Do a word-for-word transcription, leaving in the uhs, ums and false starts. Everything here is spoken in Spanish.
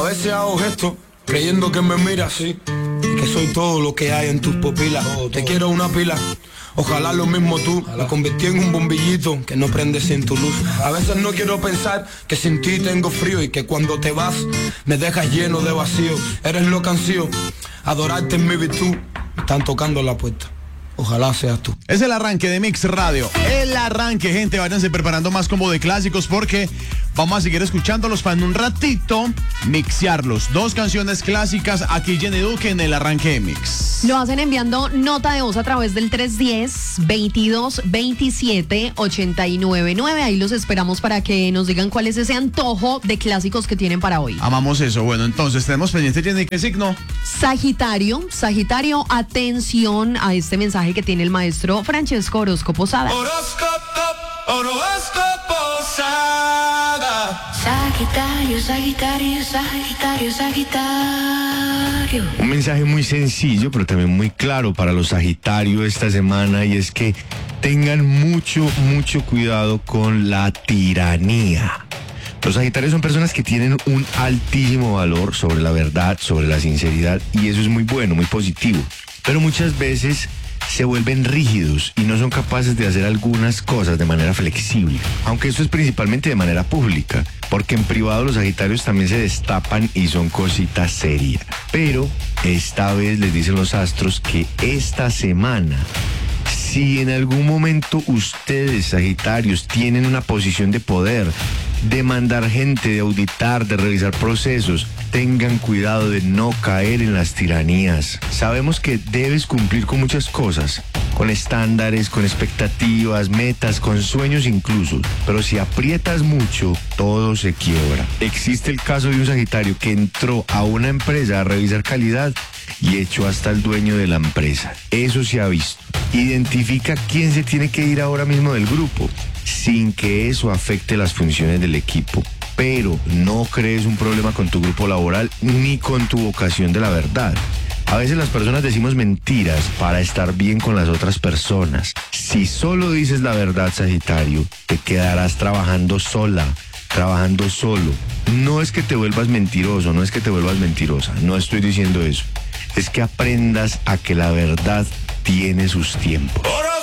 veces hago gestos, creyendo que me miras así, que soy todo lo que hay en tus pupilas. Todo, Te todo. quiero una pila, ojalá lo mismo tú. Ojalá. Me convertí en un bombillito que no prende sin tu luz. A veces no quiero pensar que sin ti tengo frío y que cuando te vas me dejas lleno de vacío. Eres lo que ansío, adorarte es mi virtud. Me están tocando la puerta. Ojalá seas tú. Es el arranque de Mix Radio. El arranque, gente. Váyanse preparando más combo de clásicos porque vamos a seguir escuchándolos para en un ratito mixearlos. Dos canciones clásicas aquí Jenny Duque en el arranque de Mix. Lo hacen enviando nota de voz a través del tres uno cero, veintidós veintisiete, ochenta y nueve nueve. Ahí los esperamos para que nos digan cuál es ese antojo de clásicos que tienen para hoy. Amamos eso. Bueno, entonces tenemos pendiente, Jenny, ¿qué signo? Sagitario. Sagitario, atención a este mensaje que tiene el maestro Francesco Orozco Posada. Horóscopo, horóscopo Posada. Sagitario, Sagitario, Sagitario, Sagitario. Un mensaje muy sencillo, pero también muy claro para los Sagitarios esta semana, y es que tengan mucho, mucho cuidado con la tiranía. Los Sagitarios son personas que tienen un altísimo valor sobre la verdad, sobre la sinceridad, y eso es muy bueno, muy positivo. Pero muchas veces se vuelven rígidos y no son capaces de hacer algunas cosas de manera flexible. Aunque esto es principalmente de manera pública, porque en privado los Sagitarios también se destapan y son cositas serias. Pero esta vez les dicen los astros que esta semana, si en algún momento ustedes, Sagitarios, tienen una posición de poder, de mandar gente, de auditar, de revisar procesos, tengan cuidado de no caer en las tiranías. Sabemos que debes cumplir con muchas cosas, con estándares, con expectativas, metas, con sueños incluso, pero si aprietas mucho, todo se quiebra. Existe el caso de un Sagitario que entró a una empresa a revisar calidad y echó hasta el dueño de la empresa. Eso se ha visto. Identifica quién se tiene que ir ahora mismo del grupo, sin que eso afecte las funciones del equipo. Pero no crees un problema con tu grupo laboral ni con tu vocación de la verdad. A veces las personas decimos mentiras para estar bien con las otras personas. Si solo dices la verdad, Sagitario, te quedarás trabajando sola, trabajando solo. No es que te vuelvas mentiroso, no es que te vuelvas mentirosa, no estoy diciendo eso. Es que aprendas a que la verdad tiene sus tiempos.